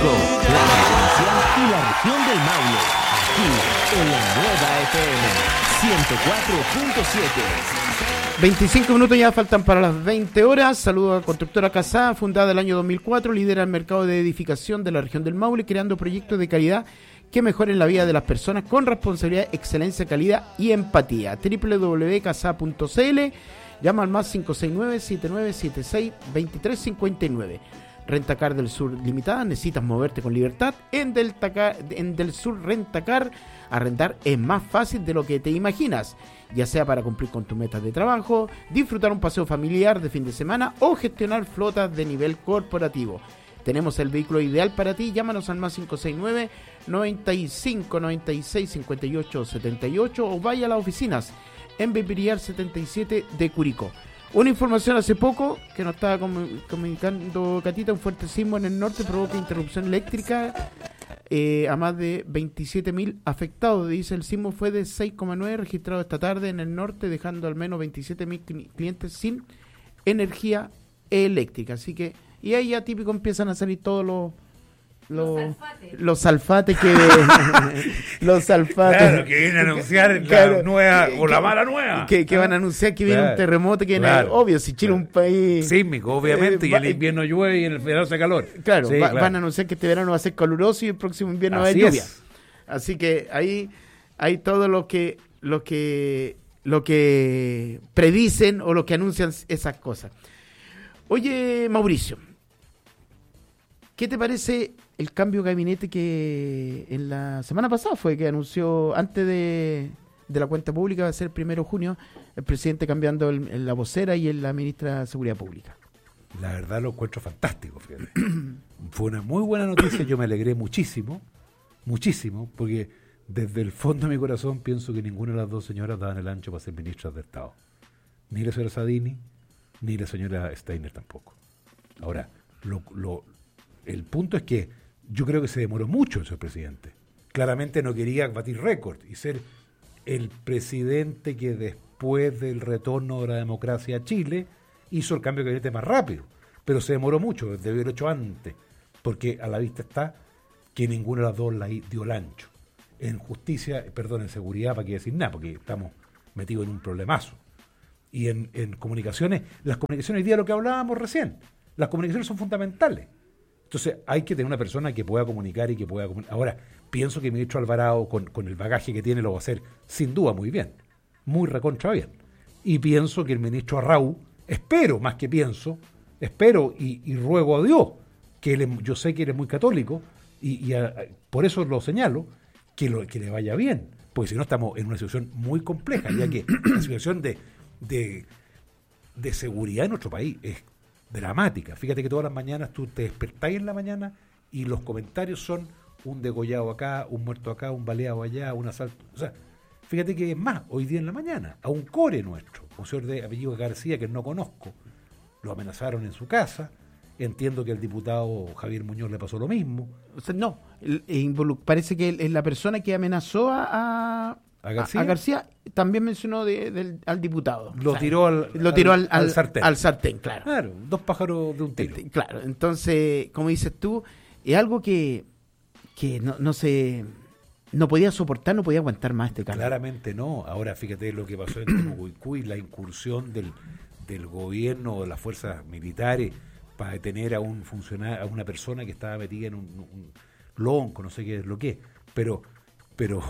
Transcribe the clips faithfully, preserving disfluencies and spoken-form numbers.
Curicó, la provincia y la región del Maule. Aquí, en la nueva F M ciento cuatro punto siete. veinticinco minutos ya faltan para las veinte horas. Saludo a Constructora Casá, fundada el año dos mil cuatro, lidera el mercado de edificación de la región del Maule, creando proyectos de calidad que mejoren la vida de las personas con responsabilidad, excelencia, calidad y empatía. doble u doble u doble u punto casa punto c l. Llama al más cinco seis nueve, siete nueve siete seis, dos tres cinco nueve. Rentacar del Sur Limitada, necesitas moverte con libertad. En, Delta, en Del Sur Rentacar, arrendar es más fácil de lo que te imaginas, ya sea para cumplir con tus metas de trabajo, disfrutar un paseo familiar de fin de semana o gestionar flotas de nivel corporativo. Tenemos el vehículo ideal para ti. Llámanos al más cinco seis nueve, noventa y cinco, noventa y seis, cincuenta y ocho, setenta y ocho o vaya a las oficinas en Bepirillar setenta y siete de Curicó. Una información hace poco que nos estaba comunicando Catita: un fuerte sismo en el norte provoca interrupción eléctrica eh, a más de veintisiete mil afectados. Dice, el sismo fue de seis coma nueve registrado esta tarde en el norte, dejando al menos veintisiete mil clientes sin energía eléctrica. Así que, y ahí ya típico empiezan a salir todos los Los, los alfates. Los alfates que los alfates claro, que vienen a anunciar claro, la nueva que, o la mala nueva que, que van a anunciar que viene claro, un terremoto, que viene, claro, obvio, si Chile es claro, un país sísmico, obviamente, eh, y el invierno llueve y en el verano hace calor, claro, sí, va, claro, van a anunciar que este verano va a ser caluroso y el próximo invierno así va a haber lluvia, es. Así que ahí hay todo lo que lo que lo que predicen o lo que anuncian esas cosas. Oye, Mauricio, ¿qué te parece el cambio de gabinete que en la semana pasada fue, que anunció antes de, de la cuenta pública, va a ser el primero de junio, el presidente cambiando el, en la vocera y en la ministra de Seguridad Pública? La verdad lo encuentro fantástico, fíjate. Fue una muy buena noticia, yo me alegré muchísimo, muchísimo, porque desde el fondo de mi corazón pienso que ninguna de las dos señoras daban el ancho para ser ministras de Estado. Ni la señora Sadini, ni la señora Steiner tampoco. Ahora, lo, lo, el punto es que yo creo que se demoró mucho el señor presidente. Claramente no quería batir récord y ser el presidente que después del retorno de la democracia a Chile hizo el cambio de gabinete más rápido. Pero se demoró mucho, debió haberlo hecho antes, porque a la vista está que ninguna de las dos la dio el ancho. En justicia, perdón, en seguridad, para qué decir nada, porque estamos metidos en un problemazo. Y en, en comunicaciones, las comunicaciones hoy día, lo que hablábamos recién, las comunicaciones son fundamentales. Entonces hay que tener una persona que pueda comunicar y que pueda comunicar. Ahora, pienso que el ministro Alvarado, con, con el bagaje que tiene, lo va a hacer sin duda muy bien, muy recontra bien. Y pienso que el ministro Arrau, espero, más que pienso, espero y, y ruego a Dios, que él es, yo sé que él es muy católico, y, y a, por eso lo señalo, que, lo, que le vaya bien, porque si no estamos en una situación muy compleja, ya que la situación de, de, de seguridad en nuestro país es dramática. Fíjate que todas las mañanas tú te despertáis en la mañana y los comentarios son un degollado acá, un muerto acá, un baleado allá, un asalto. O sea, fíjate que es más, hoy día en la mañana, a un core nuestro, un señor de apellido García que no conozco, lo amenazaron en su casa. Entiendo que al diputado Javier Muñoz le pasó lo mismo. O sea, no, el, el, parece que el, la persona que amenazó a, a, ¿A, García? a, a García también mencionó de, de, al diputado. Lo, o sea, tiró al, lo tiró al, al, al sartén. Al sartén, claro. Claro, dos pájaros de un tiro. Claro, entonces, como dices tú, es algo que, que no, no se... no podía soportar, no podía aguantar más este cambio. Claramente no. Ahora fíjate lo que pasó en Temucuicú, la incursión del, del gobierno, de las fuerzas militares, para detener a un funcionario, a una persona que estaba metida en un, un lonco, no sé qué es lo que es, pero, pero,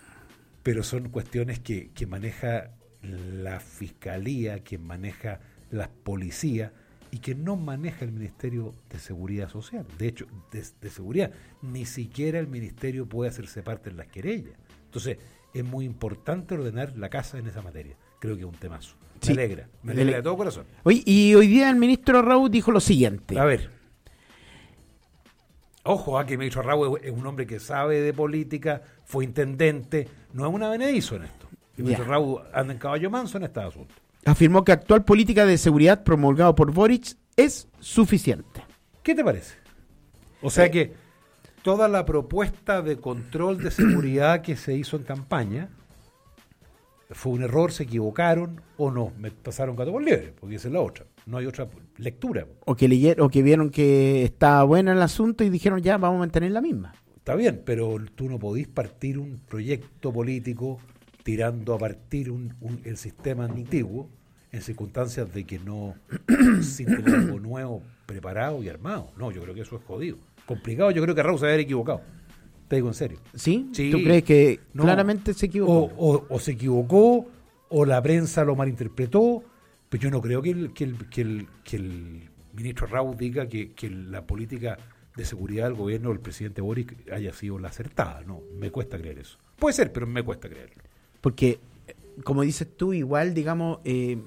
pero son cuestiones que, que maneja la fiscalía, que maneja las policías y que no maneja el Ministerio de Seguridad Social. De hecho, de, de seguridad, ni siquiera el ministerio puede hacerse parte en las querellas. Entonces, es muy importante ordenar la casa en esa materia. Creo que es un temazo. Me sí. alegra, me alegra de todo corazón. Oye, y hoy día el ministro Arrau dijo lo siguiente. A ver. Ojo, a que el ministro Arrau es un hombre que sabe de política, fue intendente, no es un avenedizo en esto. El ministro Arrau anda en caballo manso en este asunto. Afirmó que actual política de seguridad promulgado por Boric es suficiente. ¿Qué te parece? O sea eh. que toda la propuesta de control de seguridad que se hizo en campaña ¿Fue un error? ¿Se equivocaron? ¿O no? Me pasaron gato por liebre, porque esa es la otra. No hay otra lectura. O que leyeron, o que vieron que estaba bueno el asunto y dijeron ya, vamos a mantener la misma. Está bien, pero tú no podís partir un proyecto político tirando a partir un, un, el sistema antiguo en circunstancias de que no, sin tener algo nuevo preparado y armado. No, yo creo que eso es jodido. Complicado, yo creo que Raúl se había equivocado. Te digo en serio. ¿Sí? Sí. ¿Tú crees que No. claramente se equivocó? O, o, o se equivocó, o la prensa lo malinterpretó, pero yo no creo que el, que el, que el, que el ministro Raúl diga que, que la política de seguridad del gobierno del presidente Boric haya sido la acertada. No, me cuesta creer eso. Puede ser, pero me cuesta creerlo. Porque, como dices tú, igual, digamos, eh,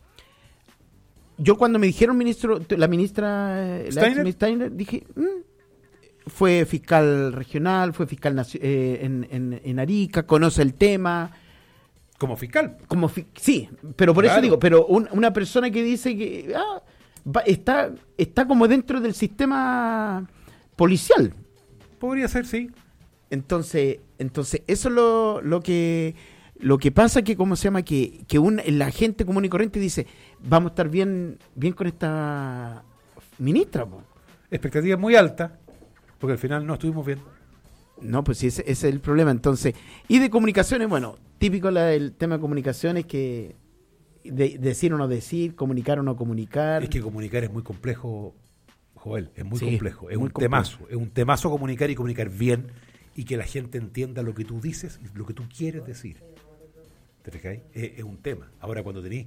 yo cuando me dijeron ministro, la ministra eh, la ¿Steiner? ex Steiner, dije, mm, fue fiscal regional, fue fiscal nacio- eh, en, en, en Arica, conoce el tema. Como fiscal. Como fi- sí, pero por Claro. eso digo, pero un- una persona que dice que ah, va- está, está como dentro del sistema policial. Podría ser, sí. Entonces, entonces eso es lo, lo que lo que pasa que cómo se llama que, que un, la gente común y corriente dice, vamos a estar bien bien con esta ministra, po. Expectativa muy alta, porque al final no estuvimos bien. No, pues sí, ese, ese es el problema. Entonces, y de comunicaciones, bueno, típico la, el tema de comunicaciones que de, decir o no decir, comunicar o no comunicar. Es que comunicar es muy complejo, Joel, es muy Sí, complejo, es muy un complejo. temazo, es un temazo comunicar y comunicar bien y que la gente entienda lo que tú dices y lo que tú quieres decir. ¿Te fijáis? Es, es un tema. Ahora cuando tenés...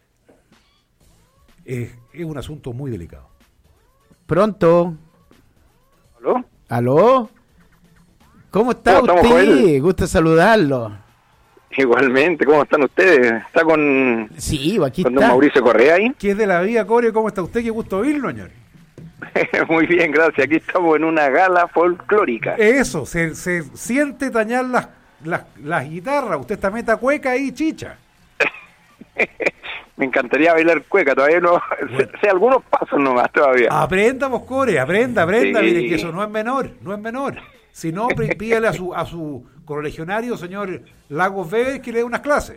Es, es un asunto muy delicado. Pronto. ¿Aló? ¿Aló? ¿Cómo está ¿Cómo estamos, usted? Joel? Gusto saludarlo. Igualmente, ¿cómo están ustedes? ¿Está con, Sí, aquí con don está. Mauricio Correa ahí? ¿Qué es de la vida, Core? ¿Cómo está usted? Qué gusto oírlo, señor. Muy bien, gracias. Aquí estamos en una gala folclórica. Eso, se, se siente tañar las, las, las guitarras. Usted está meta cueca y chicha. Me encantaría bailar cueca, todavía no... Bueno. Sé, sé algunos pasos nomás todavía. Aprenda, vos, Core, aprenda, aprenda. Sí. Mire que eso no es menor, no es menor. Si no, pri- pídale a su, a su correligionario, señor Lagos Vélez, que le dé unas clases.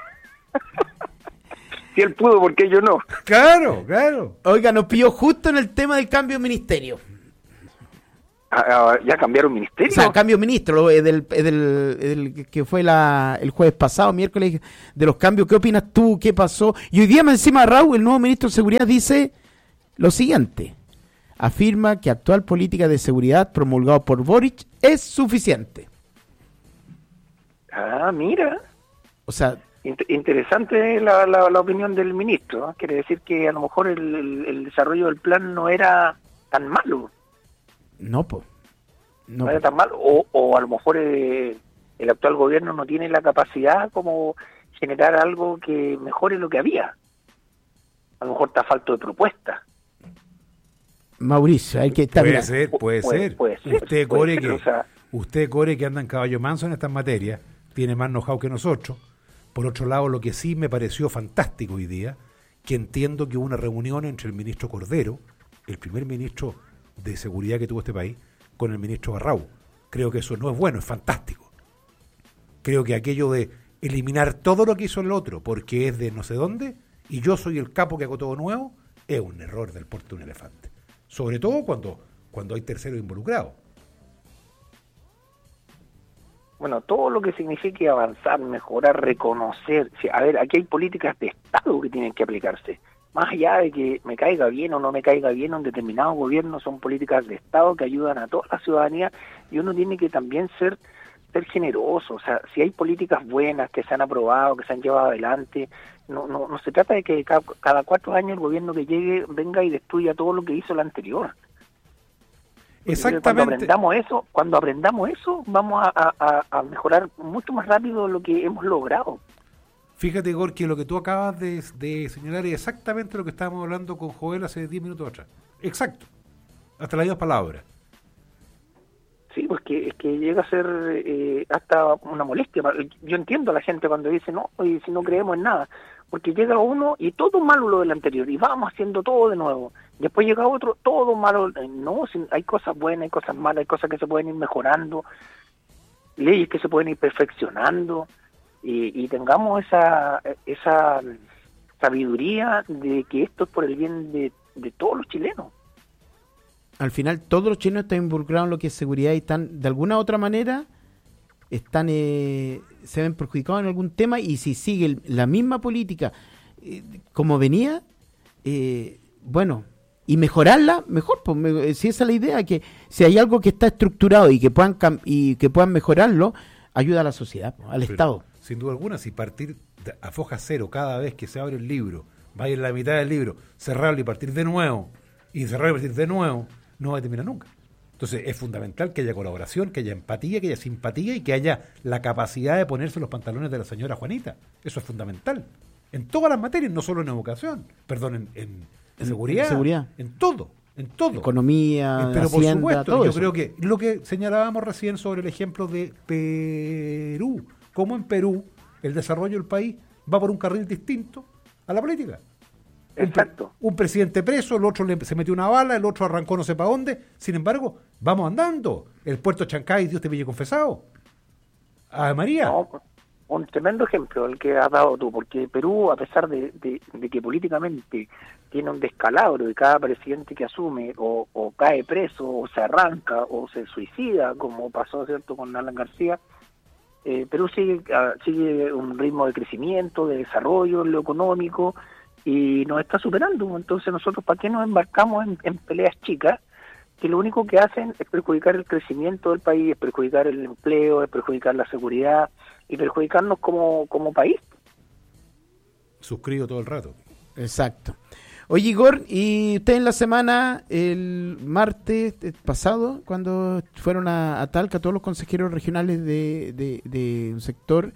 Si él pudo, ¿por qué yo no? Claro, claro. Oiga, nos pilló justo en el tema del cambio de ministerio. Ah, ah, ¿Ya cambiaron O ministerio? sea, cambio de ministro, lo- eh, del, eh, del, eh, del que fue la, el jueves pasado, miércoles, de los cambios. ¿Qué opinas tú? ¿Qué pasó? Y hoy día, más encima, Raúl, el nuevo ministro de Seguridad, dice lo siguiente. Afirma que actual política de seguridad promulgado por Boric es suficiente. Ah, mira. O sea, Int- interesante la, la, la opinión del ministro. ¿no? Quiere decir que a lo mejor el, el- el desarrollo del plan no era tan malo. no, pues. No, No era po. tan malo. O, o a lo mejor eh, el actual gobierno no tiene la capacidad como generar algo que mejore lo que había. A lo mejor está falto de propuesta. Mauricio, hay que estar. Puede mira, ser, puede, puede- ser. puede ser, Usted, puede Core, ser, que, o sea- usted, Core, que anda en caballo manso en estas materias, tiene más know-how que nosotros. Por otro lado, lo que sí me pareció fantástico hoy día, que entiendo que hubo una reunión entre el ministro Cordero, el primer ministro de seguridad que tuvo este país, con el ministro Barrau. Creo que eso no es bueno, es fantástico. Creo que aquello de eliminar todo lo que hizo el otro, porque es de no sé dónde, y yo soy el capo que hago todo nuevo, es un error del porte de un elefante. Sobre todo cuando, cuando hay terceros involucrados. Bueno, todo lo que signifique avanzar, mejorar, reconocer. Sí, a ver, aquí hay políticas de Estado que tienen que aplicarse. Más allá de que me caiga bien o no me caiga bien un determinado gobierno, son políticas de Estado que ayudan a toda la ciudadanía y uno tiene que también ser ser generoso. O sea, si hay políticas buenas que se han aprobado, que se han llevado adelante, no no, no se trata de que cada, cada cuatro años el gobierno que llegue venga y destruya todo lo que hizo el anterior. Cuando Exactamente. aprendamos eso, cuando aprendamos eso, vamos a, a, a mejorar mucho más rápido lo que hemos logrado. Fíjate, Igor, que lo que tú acabas de, de señalar es exactamente lo que estábamos hablando con Joel hace diez minutos atrás. Exacto. Hasta las mismas palabras. Sí, pues que, es que llega a ser eh, hasta una molestia. Yo entiendo a la gente cuando dice, no, y si no creemos en nada, porque llega uno y todo malo lo del anterior, y vamos haciendo todo de nuevo. Después llega otro, todo malo. No, si hay cosas buenas, hay cosas malas, hay cosas que se pueden ir mejorando, leyes que se pueden ir perfeccionando. y, y tengamos esa esa sabiduría de que esto es por el bien de, de todos los chilenos. Al final todos los chilenos están involucrados en lo que es seguridad y están, de alguna u otra manera, están eh, se ven perjudicados en algún tema, y si sigue el, la misma política eh, como venía, eh, bueno, y mejorarla, mejor, pues, me, si esa es la idea, que si hay algo que está estructurado y que puedan cam- y que puedan mejorarlo, ayuda a la sociedad, pues, al Pero, Estado. sin duda alguna, si partir de- a foja cero cada vez que se abre el libro, vaya en la mitad del libro, cerrarlo y partir de nuevo, y cerrarlo y partir de nuevo, no va a terminar nunca. Entonces es fundamental que haya colaboración, que haya empatía, que haya simpatía y que haya la capacidad de ponerse los pantalones de la señora Juanita. Eso es fundamental. En todas las materias, no solo en educación, perdón, en, en, en seguridad, en seguridad, en todo, en todo. Economía, Eh, pero hacienda, por supuesto, todo yo eso. creo que lo que señalábamos recién sobre el ejemplo de Perú, cómo en Perú el desarrollo del país va por un carril distinto a la política. Exacto. Un, un presidente preso, el otro le, se metió una bala, el otro arrancó no sé para dónde. Sin embargo, vamos andando. El puerto Chancay, Dios te pille confesado. Ave María. No, un tremendo ejemplo el que has dado tú, porque Perú, a pesar de, de, de que políticamente tiene un descalabro de cada presidente que asume, o, o cae preso, o se arranca, o se suicida, como pasó, ¿cierto?, con Alan García, eh, Perú sigue, uh, sigue un ritmo de crecimiento, de desarrollo en lo económico, y nos está superando. Entonces nosotros, ¿para qué nos embarcamos en, en peleas chicas que lo único que hacen es perjudicar el crecimiento del país, es perjudicar el empleo, es perjudicar la seguridad y perjudicarnos como, como país? Suscribo todo el rato. Exacto. Oye, Igor, ¿y usted en la semana, el martes pasado, cuando fueron a, a Talca, todos los consejeros regionales de, de, de un sector,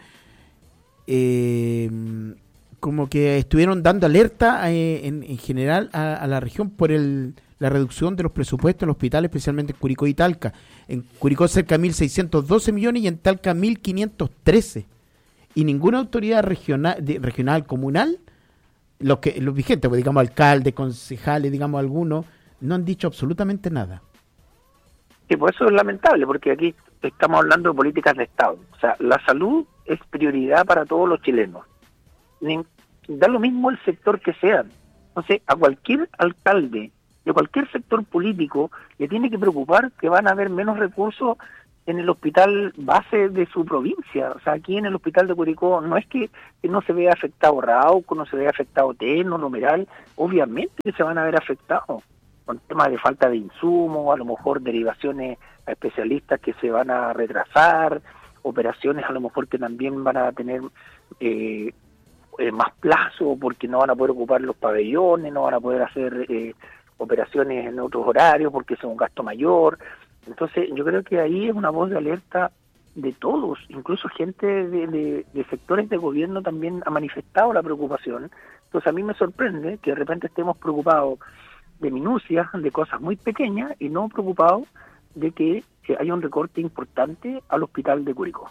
eh, como que estuvieron dando alerta eh, en, en general a, a la región por el, la reducción de los presupuestos en los hospitales, especialmente en Curicó y Talca? En Curicó cerca de mil seiscientos doce millones y en Talca mil quinientos trece. Y ninguna autoridad regional, de, regional comunal, los que los vigentes, pues, digamos alcaldes, concejales, digamos algunos, no han dicho absolutamente nada. Sí, pues eso es lamentable, porque aquí estamos hablando de políticas de Estado. O sea, la salud es prioridad para todos los chilenos. Ni, da lo mismo el sector que sean. Entonces, a cualquier alcalde de cualquier sector político le tiene que preocupar que van a haber menos recursos en el hospital base de su provincia. O sea, aquí en el hospital de Curicó no es que, que no se vea afectado Rauco, no se vea afectado Teno, Lomeral, obviamente que se van a ver afectados con temas de falta de insumos, a lo mejor derivaciones a especialistas que se van a retrasar, operaciones a lo mejor que también van a tener eh, eh, más plazo porque no van a poder ocupar los pabellones, no van a poder hacer eh, operaciones en otros horarios porque es un gasto mayor. Entonces yo creo que ahí es una voz de alerta de todos, incluso gente de, de, de sectores de gobierno también ha manifestado la preocupación. Entonces a mí me sorprende que de repente estemos preocupados de minucias, de cosas muy pequeñas, y no preocupados de que, que haya un recorte importante al hospital de Curicó.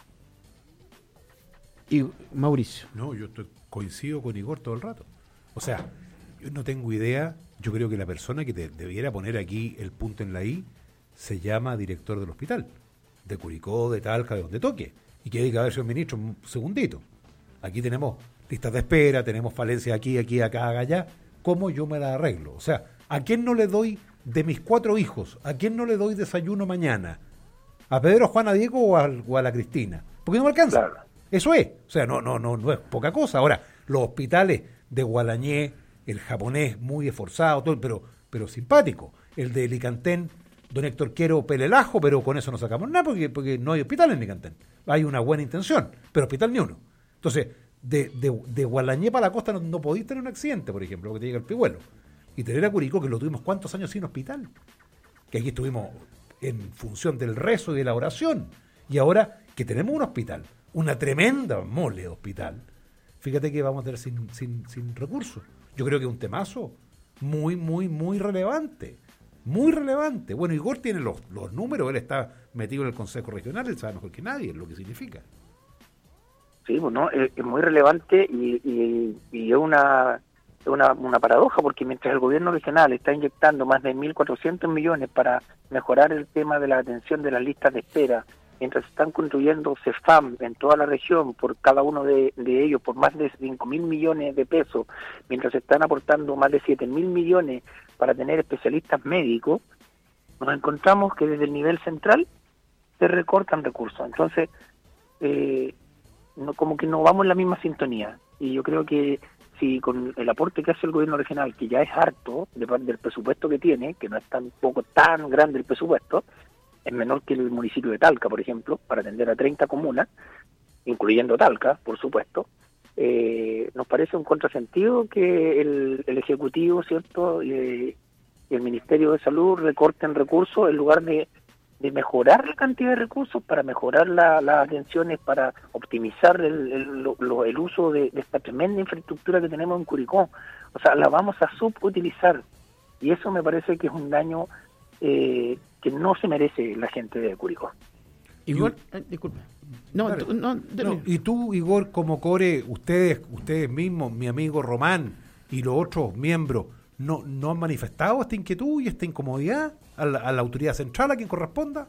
Y Mauricio. No, yo estoy, coincido con Igor todo el rato. O sea, yo no tengo idea, yo creo que la persona que te debiera poner aquí el punto en la I se llama director del hospital, de Curicó, de Talca, de donde toque, y que diga, a ver, señor ministro, un segundito, aquí tenemos listas de espera, tenemos falencias aquí, aquí, acá, allá, ¿cómo yo me la arreglo? O sea, ¿a quién no le doy de mis cuatro hijos? ¿A quién no le doy desayuno mañana? ¿A Pedro, a Juan, a Diego o a, o a la Cristina? Porque no me alcanza. Claro. Eso es. O sea, no, no, no, no es poca cosa. Ahora, los hospitales de Gualañé, el japonés muy esforzado, todo, pero, pero simpático. El de Licantén, don Héctor Quiero, pelelajo, pero con eso no sacamos nada porque, porque no hay hospital en Licantén. Hay una buena intención, pero hospital ni uno. Entonces, de, de, de Gualañé para la costa no, no podéis tener un accidente, por ejemplo, porque te llega el pihuelo. Y tener a Curicó, que lo tuvimos cuántos años sin hospital, que aquí estuvimos en función del rezo y de la oración, y ahora que tenemos un hospital, una tremenda mole de hospital, fíjate que vamos a tener sin, sin, sin recursos. Yo creo que es un temazo muy, muy, muy relevante, muy relevante. Bueno, Igor tiene los, los números, él está metido en el Consejo Regional, él sabe mejor que nadie lo que significa. Sí, bueno, es, es muy relevante y, y, y es una... Una, una paradoja, porque mientras el gobierno regional está inyectando más de mil cuatrocientos millones para mejorar el tema de la atención de las listas de espera mientras están construyendo CEFAM en toda la región, por cada uno de, de ellos, por más de cinco mil millones de pesos, mientras están aportando más de siete mil millones para tener especialistas médicos, nos encontramos que desde el nivel central se recortan recursos. Entonces, eh, no, como que no vamos en la misma sintonía. Y yo creo que si con el aporte que hace el gobierno regional, que ya es harto de parte del presupuesto que tiene, que no es tampoco tan grande el presupuesto, es menor que el municipio de Talca, por ejemplo, para atender a treinta comunas, incluyendo Talca, por supuesto, eh, nos parece un contrasentido que el, el Ejecutivo, ¿cierto?, y el Ministerio de Salud recorten recursos en lugar de, de mejorar la cantidad de recursos para mejorar la, las atenciones, para optimizar el, el, lo, el uso de, de esta tremenda infraestructura que tenemos en Curicó. O sea, la vamos a subutilizar, y eso me parece que es un daño eh, que no se merece la gente de Curicó. Igor, eh, disculpa. No, Claro. tú, no, No, y tú, Igor, como core, ustedes, ustedes mismos, mi amigo Román y los otros miembros, ¿no, no han manifestado esta inquietud y esta incomodidad a la, a la autoridad central, a quien corresponda?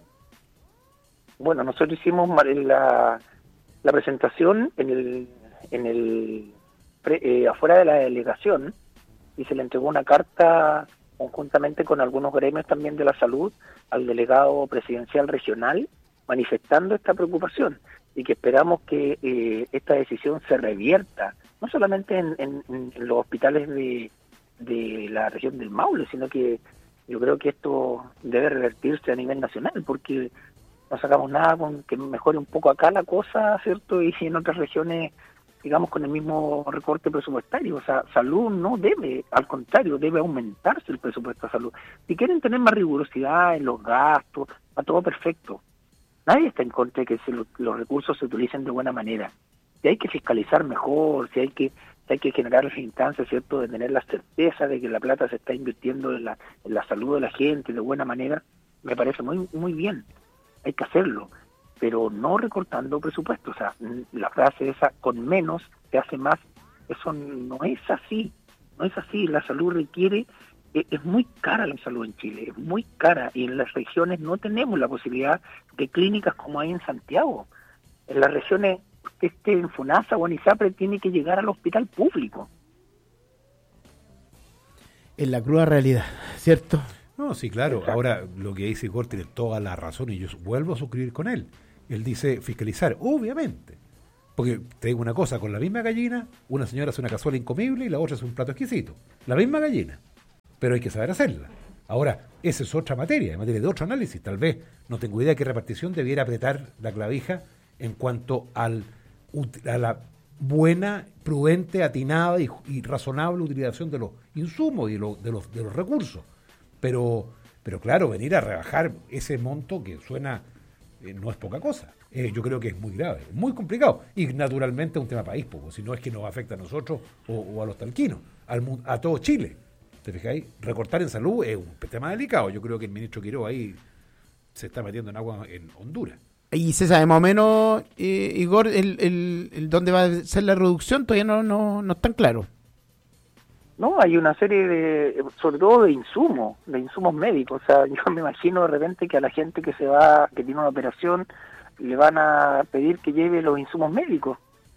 Bueno, nosotros hicimos la, la presentación en el, en el pre, eh, afuera de la delegación, y se le entregó una carta conjuntamente con algunos gremios también de la salud al delegado presidencial regional, manifestando esta preocupación y que esperamos que eh, esta decisión se revierta, no solamente en, en, en los hospitales de, de la región del Maule, sino que yo creo que esto debe revertirse a nivel nacional, porque no sacamos nada con que mejore un poco acá la cosa, ¿cierto? Y en otras regiones, digamos, con el mismo recorte presupuestario. O sea, salud no debe, al contrario, debe aumentarse el presupuesto de salud. Si quieren tener más rigurosidad en los gastos, va todo perfecto. Nadie está en contra de que se lo, los recursos se utilicen de buena manera. Si hay que fiscalizar mejor, si hay que si hay que generar las instancias, ¿cierto?, de tener la certeza de que la plata se está invirtiendo en la, en la salud de la gente de buena manera, me parece muy muy bien. Hay que hacerlo, pero no recortando presupuestos. O sea, la frase esa, con menos se hace más, eso no es así, no es así. La salud requiere, eh, es muy cara la salud en Chile, es muy cara, y en las regiones no tenemos la posibilidad de clínicas como hay en Santiago. En las regiones que esté en FUNASA o en ISAPRE tiene que llegar al hospital público. en la cruda realidad, ¿cierto? No, sí, claro. Ahora, lo que dice Igor tiene toda la razón y yo vuelvo a suscribir con él. Él dice fiscalizar, obviamente. Porque te digo una cosa, con la misma gallina, una señora hace una cazuela incomible y la otra hace un plato exquisito. La misma gallina, pero hay que saber hacerla. Ahora, esa es otra materia, materia de otro análisis. Tal vez, no tengo idea qué repartición debiera apretar la clavija en cuanto al, a la buena, prudente, atinada y, y razonable utilización de los insumos y de los, de los, de los recursos. Pero, pero claro, venir a rebajar ese monto que suena, eh, no es poca cosa. Eh, yo creo que es muy grave, muy complicado. Y naturalmente es un tema país, porque si no es que nos afecta a nosotros o, o a los talquinos, al, a todo Chile. ¿Te fijáis? Recortar en salud es un tema delicado. Yo creo que el ministro Quiroga ahí se está metiendo en agua en Honduras. Y se sabe más o menos, eh, Igor, el, el, el dónde va a ser la reducción, todavía no, no, no están claros. No, hay una serie de, sobre todo de insumos, de insumos médicos. O sea, yo me imagino de repente que a la gente que se va, que tiene una operación, le van a pedir que lleve los insumos médicos.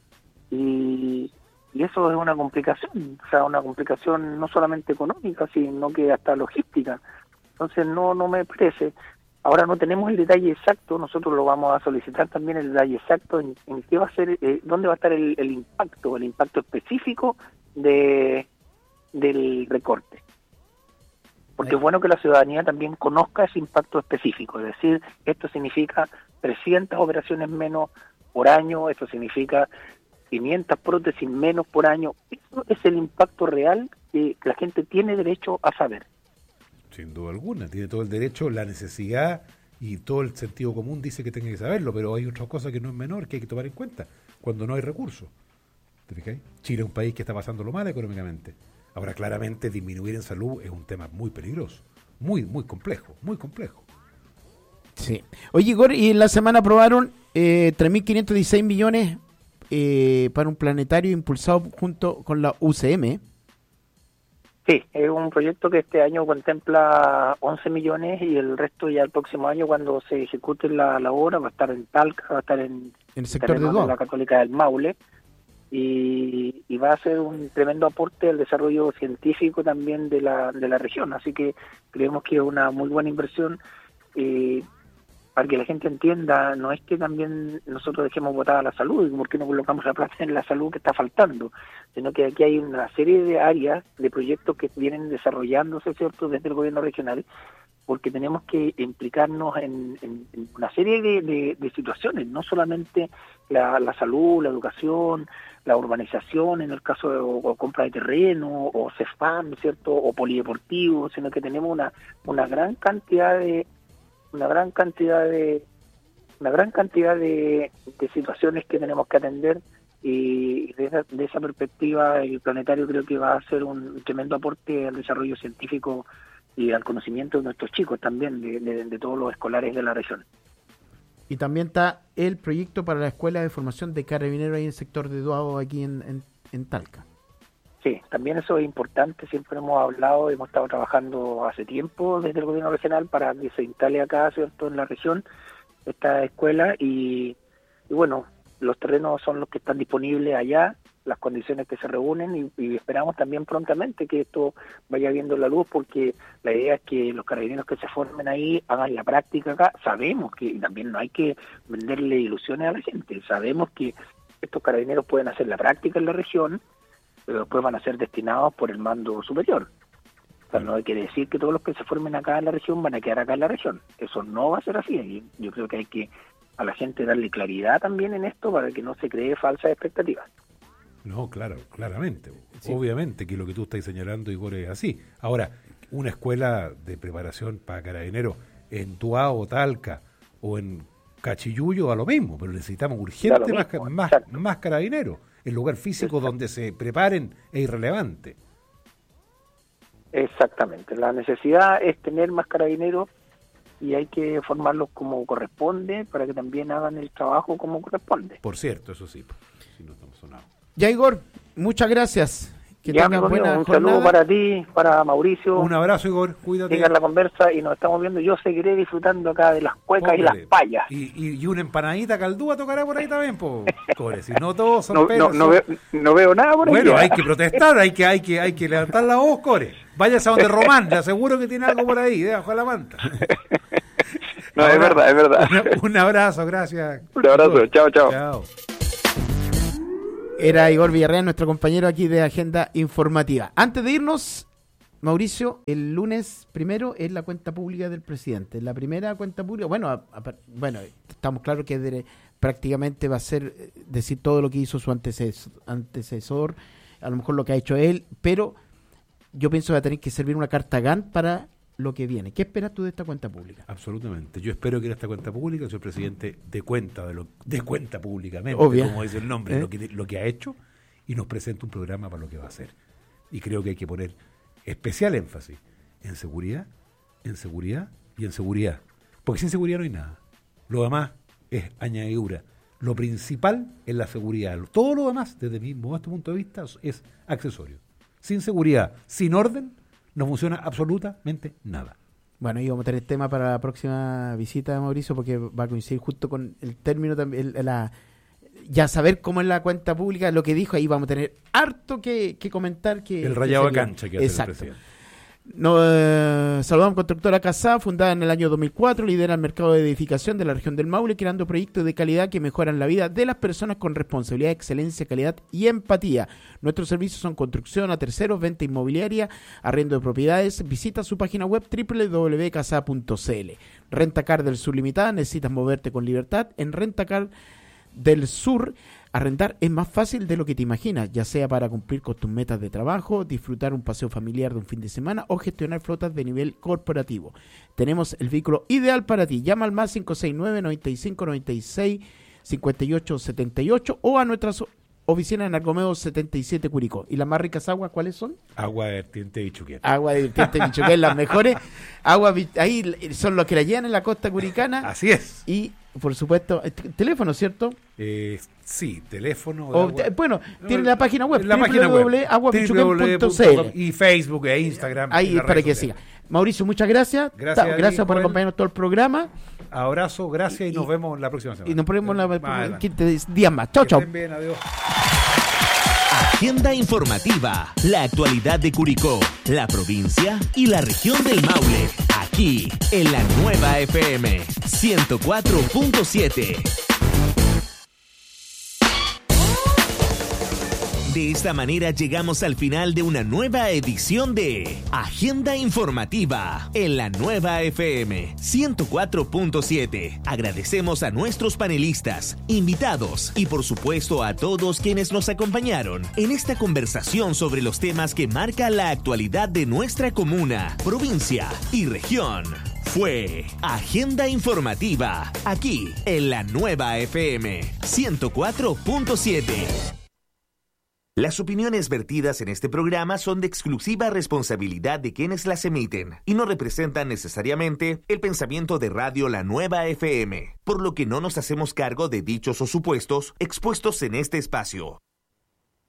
Y, y eso es una complicación, o sea, una complicación no solamente económica, sino que hasta logística. Entonces no, no me parece. Ahora no tenemos el detalle exacto, nosotros lo vamos a solicitar también el detalle exacto en, en qué va a ser, eh, dónde va a estar el, el impacto, el impacto específico de del recorte. Porque es bueno que la ciudadanía también conozca ese impacto específico, es decir, esto significa trescientas operaciones menos por año, esto significa quinientas prótesis menos por año. Eso es el impacto real que la gente tiene derecho a saber. Sin duda alguna, tiene todo el derecho, la necesidad y todo el sentido común dice que tenga que saberlo, pero hay otras cosas que no es menor, que hay que tomar en cuenta, cuando no hay recursos. ¿Te fijáis? Chile es un país que está pasándolo mal económicamente. Ahora, claramente, disminuir en salud es un tema muy peligroso, muy, muy complejo, muy complejo. Sí. Oye, Igor, y en la semana aprobaron eh, tres mil quinientos dieciséis millones eh, para un planetario impulsado junto con la U C M. Sí, es un proyecto que este año contempla once millones y el resto ya el próximo año, cuando se ejecute la, la obra, va a estar en Talca, va a estar en, en el sector de, de la Católica del Maule, y, y va a ser un tremendo aporte al desarrollo científico también de la, de la región. Así que creemos que es una muy buena inversión. Eh, para que la gente entienda, no es que también nosotros dejemos botada la salud, y por qué no colocamos la plata en la salud que está faltando, sino que aquí hay una serie de áreas, de proyectos que vienen desarrollándose, ¿cierto?, desde el gobierno regional, porque tenemos que implicarnos en, en, en una serie de, de, de situaciones, no solamente la, la salud, la educación, la urbanización, en el caso de o, o compra de terreno, o CEFAM, ¿cierto?, o polideportivo, sino que tenemos una, una gran cantidad de una gran cantidad de una gran cantidad de, de situaciones que tenemos que atender, y de esa, de esa perspectiva el planetario creo que va a ser un tremendo aporte al desarrollo científico y al conocimiento de nuestros chicos también, de, de, de todos los escolares de la región. Y también está el proyecto para la Escuela de Formación de Carabineros ahí en el sector de Doabo, aquí en, en, en Talca. Sí, también eso es importante, siempre hemos hablado, hemos estado trabajando hace tiempo desde el gobierno regional para que se instale acá, ¿cierto?, en la región, esta escuela, y, y bueno, los terrenos son los que están disponibles allá, las condiciones que se reúnen, y, y esperamos también prontamente que esto vaya viendo la luz, porque la idea es que los carabineros que se formen ahí hagan la práctica acá. Sabemos que, y también no hay que venderle ilusiones a la gente, sabemos que estos carabineros pueden hacer la práctica en la región, pero después van a ser destinados por el mando superior. O sea, no quiere decir que todos los que se formen acá en la región van a quedar acá en la región. Eso no va a ser así. Yo creo que hay que a la gente darle claridad también en esto para que no se cree falsas expectativas. No, claro, claramente. Sí. Obviamente que lo que tú estás señalando, Igor, es así. Ahora, una escuela de preparación para carabineros en Tuao, Talca o en Cachiyuyo a lo mismo, pero necesitamos urgente más, más, más carabineros. El lugar físico donde se preparen es irrelevante. Exactamente. La necesidad es tener más carabineros y hay que formarlos como corresponde para que también hagan el trabajo como corresponde. Por cierto, eso sí, si no estamos sonados. Ya, Igor, muchas gracias. Que ya, amigo mío, un saludo para ti, para Mauricio. Un abrazo, Igor, cuídate. Sigan la conversa y nos estamos viendo. Yo seguiré disfrutando acá de las cuecas Hombre, y las payas. Y, y, y una empanadita caldúa tocará por ahí también, po, Core. Si no todos son no, pelos. No, no, veo, no veo nada por ahí. Bueno, hay que protestar, hay que, hay que, hay que levantar la voz, Core. Váyase a donde Román, le aseguro que tiene algo por ahí, debajo de la manta. No, Ahora, es verdad, es verdad. Un, un abrazo, gracias. Un abrazo, Igor. chao, chao. Chao. Era Igor Villarreal, nuestro compañero aquí de Agenda Informativa. Antes de irnos, Mauricio, el lunes primero es la cuenta pública del presidente. La primera cuenta pública, bueno, a, a, bueno estamos claros que de, prácticamente va a ser decir todo lo que hizo su antecesor, antecesor, a lo mejor lo que ha hecho él, pero yo pienso que va a tener que servir una carta Gantt para lo que viene. ¿Qué esperas tú de esta cuenta pública? Absolutamente. Yo espero que en esta cuenta pública el señor presidente dé cuenta de lo dé cuenta públicamente, Obvio. como dice el nombre, ¿Eh? lo que lo que ha hecho, y nos presente un programa para lo que va a hacer. Y creo que hay que poner especial énfasis en seguridad, en seguridad y en seguridad. Porque sin seguridad no hay nada. Lo demás es añadidura. Lo principal es la seguridad. Todo lo demás, desde mi modesto punto de vista, es accesorio. Sin seguridad, sin orden, no funciona absolutamente nada. Bueno, y vamos a tener tema para la próxima visita, Mauricio, porque va a coincidir justo con el término también, la, ya saber cómo es la cuenta pública, lo que dijo, ahí vamos a tener harto que, que comentar. Que, el rayado que de cancha que hace Exacto. el presidente. Nos eh, saludamos Constructora Casá, fundada en el año dos mil cuatro, lidera el mercado de edificación de la región del Maule, creando proyectos de calidad que mejoran la vida de las personas con responsabilidad, excelencia, calidad y empatía. Nuestros servicios son construcción a terceros, venta inmobiliaria, arriendo de propiedades. Visita su página web doble u doble u doble u punto casa punto c l. Rentacar del Sur Limitada, necesitas moverte con libertad. En Rentacar del Sur, arrendar es más fácil de lo que te imaginas, ya sea para cumplir con tus metas de trabajo, disfrutar un paseo familiar de un fin de semana o gestionar flotas de nivel corporativo. Tenemos el vehículo ideal para ti. Llama al más cinco seis nueve, noventa y cinco, noventa y seis, cincuenta y ocho setenta y ocho o a nuestras oficinas en Argomeo setenta y siete Curicó. ¿Y las más ricas aguas cuáles son? Agua de Tiente Bichuquén. Agua de Tiente Bichuquén, las mejores. Agua, ahí son los que la llevan en la costa curicana. Así es. Y por supuesto, teléfono, ¿cierto? Eh, sí, teléfono. O, te, bueno, no, tiene la página web, la página web aguapichuquén punto c l. Y Facebook e Instagram. Ahí para que siga. Mauricio, muchas gracias. Gracias, Ta, gracias ti, por Joel. acompañarnos todo el programa. Abrazo, gracias y, y nos vemos la próxima semana. Y nos vemos la, la quince días más. Chao, chao. Bien, adiós. Agenda informativa, la actualidad de Curicó, la provincia y la región del Maule, aquí en la Nueva F M ciento cuatro punto siete. De esta manera llegamos al final de una nueva edición de Agenda Informativa en la Nueva F M ciento cuatro punto siete. Agradecemos a nuestros panelistas, invitados y por supuesto a todos quienes nos acompañaron en esta conversación sobre los temas que marcan la actualidad de nuestra comuna, provincia y región. Fue Agenda Informativa aquí en la Nueva F M ciento cuatro punto siete. Las opiniones vertidas en este programa son de exclusiva responsabilidad de quienes las emiten y no representan necesariamente el pensamiento de Radio La Nueva F M, por lo que no nos hacemos cargo de dichos o supuestos expuestos en este espacio.